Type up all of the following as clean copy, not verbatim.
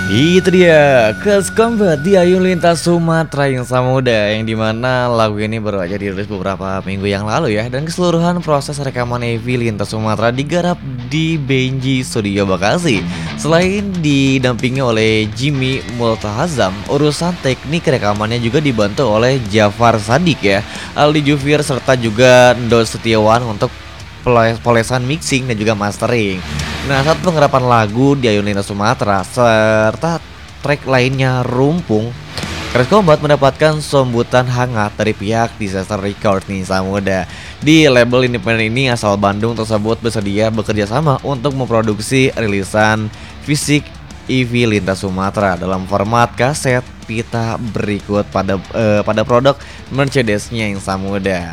Itu dia, Crash Combat di Ayu Lintas Sumatera yang Samudra, yang dimana lagu ini baru aja dirilis beberapa minggu yang lalu ya. Dan keseluruhan proses rekaman Evi Lintas Sumatera digarap di Benji Studio Bekasi. Selain didampingi oleh Jimmy Multahazam, urusan teknik rekamannya juga dibantu oleh Jafar Sadik ya, Aldi Jufir serta juga Ndo Setiawan untuk polesan mixing dan juga mastering. Nah, saat penggarapan lagu di Ayu Lintas Sumatera serta track lainnya rumpung, Crash Combat mendapatkan sambutan hangat dari pihak Disaster Record nih Samudra. Di label independen ini asal Bandung tersebut bersedia bekerja sama untuk memproduksi rilisan fisik Evi Lintas Sumatera dalam format kaset pita berikut pada produk Mercedes-nya yang Samudra.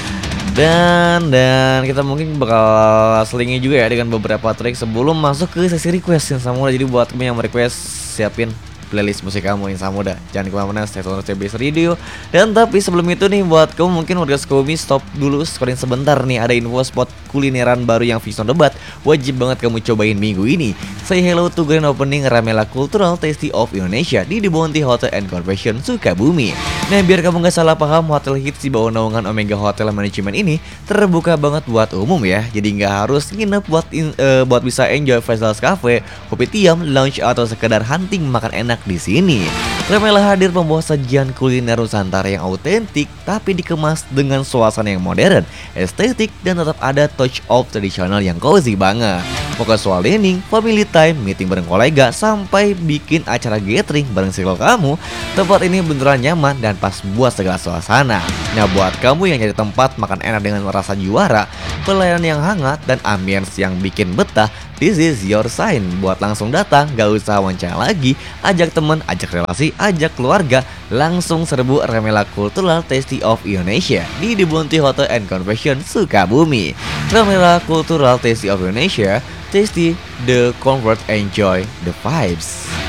Dan kita mungkin bakal selingi juga ya dengan beberapa track sebelum masuk ke sesi request yang Samudra. Jadi buat kamu yang mau request, siapin playlist musik kamu yang Samudra. Jangan kemana-mana, stay tune CBS Radio. Dan tapi sebelum itu nih, buat kamu mungkin warga Sukabumi, stop dulu, scrolling sebentar nih. Ada info spot kulineran baru yang Vision Debat wajib banget kamu cobain minggu ini. Say hello to grand opening Ramela Cultural Tasty of Indonesia di The Bounty Hotel and Convention Sukabumi. Nah, biar kamu gak salah paham, hotel hits di bawah naungan Omega Hotel Management ini terbuka banget buat umum ya. Jadi nggak harus nginep buat bisa enjoy Faisals Cafe, kopi tiam, lounge atau sekedar hunting makan enak di sini. Ramela hadir membawa sajian kuliner Nusantara yang autentik tapi dikemas dengan suasana yang modern, estetik dan tetap ada touch of tradisional yang cozy banget. Pokoknya soal dining, family time, meeting bareng kolega, sampai bikin acara gathering bareng circle kamu, tempat ini beneran nyaman dan pas buat segala suasana. Nah, buat kamu yang nyari tempat makan enak dengan rasa juara, pelayanan yang hangat dan ambience yang bikin betah, this is your sign buat langsung datang, gak usah wawancara lagi, ajak temen, ajak relasi, ajak keluarga, langsung serbu Ramela Cultural Tasty of Indonesia di The Bounty Hotel and Convention Sukabumi. Ramela Cultural Tasty of Indonesia, tasty the comfort, enjoy the vibes.